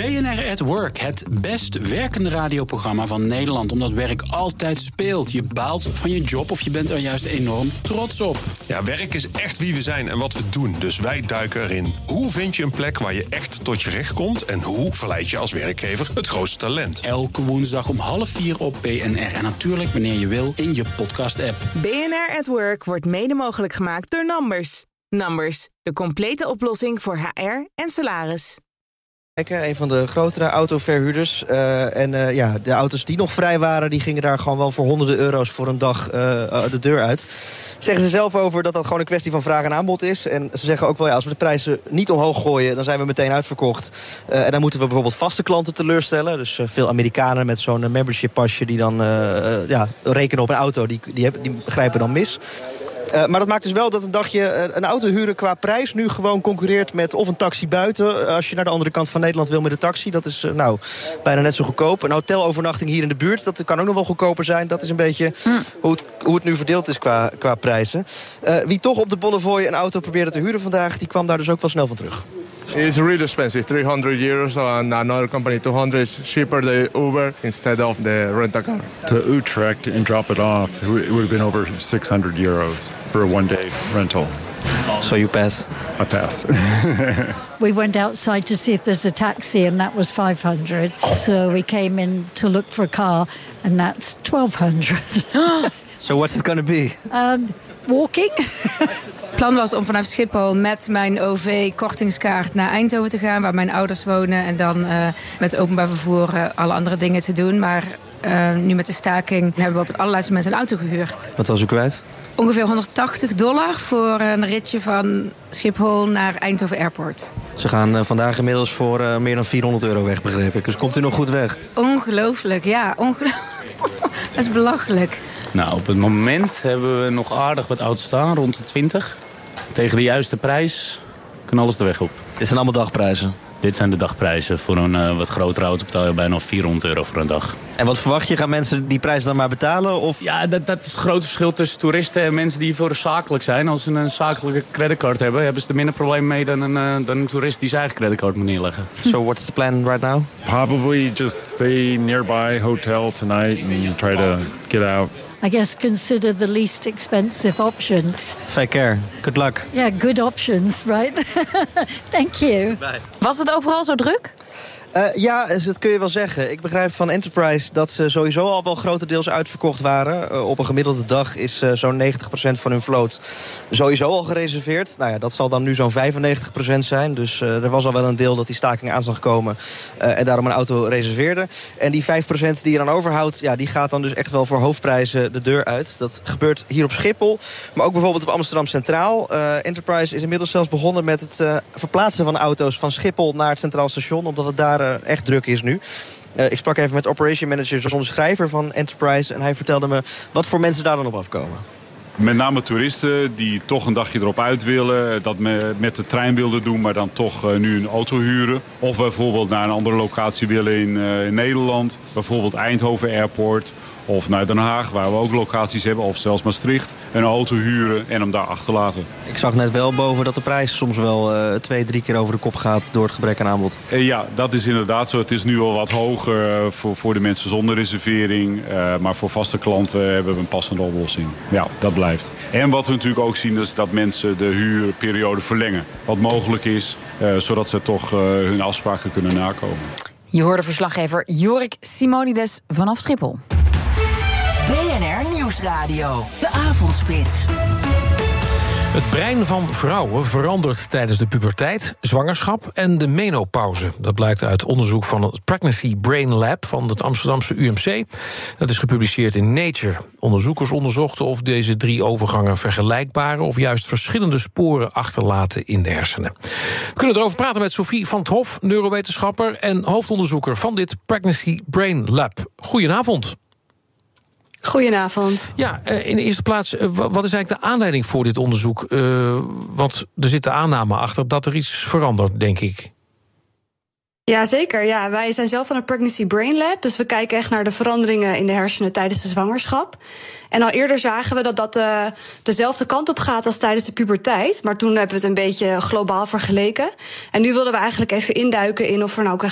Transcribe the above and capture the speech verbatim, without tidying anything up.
N R at Work, het best werkende radioprogramma van Nederland. Omdat werk altijd speelt. Je baalt van je job of je bent er juist enorm trots op. Ja, werk is echt wie we zijn en wat we doen. Dus wij duiken erin. Hoe vind je een plek waar je echt tot je recht komt? En hoe verleid je als werkgever het grootste talent? Elke woensdag om half vier op B N R. En natuurlijk wanneer je wil in je podcast-app. B N R at Work wordt mede mogelijk gemaakt door Numbers. Numbers, de complete oplossing voor H R en salaris. Een van de grotere autoverhuurders. Uh, en uh, ja, de auto's die nog vrij waren, die gingen daar gewoon wel voor honderden euro's voor een dag uh, de deur uit. Zeggen ze zelf over dat dat gewoon een kwestie van vraag en aanbod is. En ze zeggen ook wel, ja, als we de prijzen niet omhoog gooien, dan zijn we meteen uitverkocht. Uh, en dan moeten we bijvoorbeeld vaste klanten teleurstellen. Dus uh, veel Amerikanen met zo'n membership pasje die dan uh, uh, ja, rekenen op een auto, die, die, hebben, die begrijpen dan mis. Uh, maar dat maakt dus wel dat een dagje uh, een auto huren qua prijs nu gewoon concurreert met of een taxi buiten. Uh, als je naar de andere kant van Nederland wil met een taxi, dat is uh, nou bijna net zo goedkoop. Een hotelovernachting hier in de buurt, dat kan ook nog wel goedkoper zijn. Dat is een beetje mm. hoe, het, hoe het nu verdeeld is qua, qua prijzen. Uh, wie toch op de Bonnefoy een auto probeerde te huren vandaag, die kwam daar dus ook wel snel van terug. It's really expensive, three hundred euros, and another company two hundred is cheaper than Uber instead of the rent-a-car. To Utrecht and drop it off, it would have been over six hundred euros for a one-day rental. So you pass? I pass. We went outside to see if there's a taxi, and that was five hundred. So we came in to look for a car, and that's twelve hundred. So what's it going to be? Um, walking. Het plan was om vanaf Schiphol met mijn O V-kortingskaart naar Eindhoven te gaan, waar mijn ouders wonen. En dan uh, met openbaar vervoer uh, alle andere dingen te doen. Maar uh, nu met de staking hebben we op het allerlaatste moment een auto gehuurd. Wat was u kwijt? Ongeveer honderdtachtig dollar voor een ritje van Schiphol naar Eindhoven Airport. Ze gaan uh, vandaag inmiddels voor uh, meer dan vierhonderd euro weg, begreep ik. Dus komt u nog goed weg? Ongelooflijk, ja. Ongelooflijk. Dat is belachelijk. Nou, op het moment hebben we nog aardig wat auto's staan, rond de twintig. Tegen de juiste prijs kan alles de weg op. Dit zijn allemaal dagprijzen? Dit zijn de dagprijzen. Voor een uh, wat grotere auto betaal je bijna vierhonderd euro voor een dag. En wat verwacht je? Gaan mensen die prijs dan maar betalen? Of? Ja, dat, dat is het grote verschil tussen toeristen en mensen die voor zakelijk zijn. Als ze een zakelijke creditcard hebben, hebben ze er minder probleem mee dan een, uh, dan een toerist die zijn eigen creditcard moet neerleggen. So what's the plan right now? Probably just stay nearby hotel tonight and try to get out. I guess consider the least expensive option. Take care. Good luck. Yeah, good options, right? Thank you. Bye. Was het overal zo druk? Uh, ja, dat kun je wel zeggen. Ik begrijp van Enterprise dat ze sowieso al wel grotendeels uitverkocht waren. Uh, op een gemiddelde dag is uh, zo'n negentig procent van hun vloot sowieso al gereserveerd. Nou ja, dat zal dan nu zo'n vijfennegentig procent zijn. Dus uh, er was al wel een deel dat die staking aan zag komen uh, en daarom een auto reserveerde. En die vijf procent die je dan overhoudt, ja, die gaat dan dus echt wel voor hoofdprijzen de deur uit. Dat gebeurt hier op Schiphol, maar ook bijvoorbeeld op Amsterdam Centraal. Uh, Enterprise is inmiddels zelfs begonnen met het uh, verplaatsen van auto's van Schiphol naar het Centraal Station, omdat het daar echt druk is nu. Uh, ik sprak even met operation manager John Schrijver van Enterprise en hij vertelde me wat voor mensen daar dan op afkomen. Met name toeristen die toch een dagje erop uit willen, dat met de trein wilden doen, maar dan toch uh, nu een auto huren. Of bijvoorbeeld naar een andere locatie willen in, uh, in Nederland, bijvoorbeeld Eindhoven Airport. Of naar Den Haag, waar we ook locaties hebben, of zelfs Maastricht. Een auto huren en hem daar achterlaten. Ik zag net wel boven dat de prijs soms wel uh, twee, drie keer over de kop gaat door het gebrek aan aanbod. Uh, ja, dat is inderdaad zo. Het is nu al wat hoger uh, voor, voor de mensen zonder reservering. Uh, maar voor vaste klanten hebben we een passende oplossing. Ja, dat blijft. En wat we natuurlijk ook zien is dat mensen de huurperiode verlengen. Wat mogelijk is, uh, zodat ze toch uh, hun afspraken kunnen nakomen. Je hoorde verslaggever Jorik Simonides vanaf Schiphol. B N R Nieuwsradio, de avondspits. Het brein van vrouwen verandert tijdens de puberteit, zwangerschap en de menopauze. Dat blijkt uit onderzoek van het Pregnancy Brain Lab van het Amsterdamse U M C. Dat is gepubliceerd in Nature. Onderzoekers onderzochten of deze drie overgangen vergelijkbare of juist verschillende sporen achterlaten in de hersenen. We kunnen erover praten met Sophie van 't Hof, neurowetenschapper en hoofdonderzoeker van dit Pregnancy Brain Lab. Goedenavond. Goedenavond. Ja, in de eerste plaats, wat is eigenlijk de aanleiding voor dit onderzoek? Uh, want er zit de aanname achter dat er iets verandert, denk ik. Ja, zeker. Ja, wij zijn zelf van het Pregnancy Brain Lab. Dus we kijken echt naar de veranderingen in de hersenen tijdens de zwangerschap. En al eerder zagen we dat dat uh, dezelfde kant op gaat als tijdens de puberteit. Maar toen hebben we het een beetje globaal vergeleken. En nu wilden we eigenlijk even induiken in of er nou ook